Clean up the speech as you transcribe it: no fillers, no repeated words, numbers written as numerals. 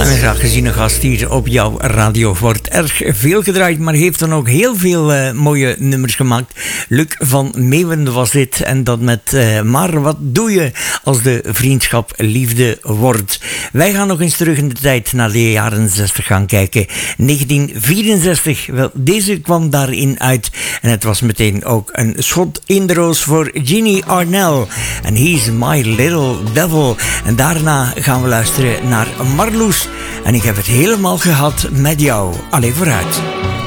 Ja, een graag geziene gast hier op jouw radio. Wordt erg veel gedraaid, maar heeft dan ook heel veel mooie nummers gemaakt. Luc van Meeuwen was dit. En dat met Maar wat doe je als de vriendschap liefde wordt. Wij gaan nog eens terug in de tijd naar de jaren 60 gaan kijken. 1964, wel, deze kwam daarin uit. En het was meteen ook een schot in de roos voor Jeannie Arnell. En He's My Little Devil. En daarna gaan we luisteren naar Marloes. En ik heb het helemaal gehad met jou. Allee, vooruit.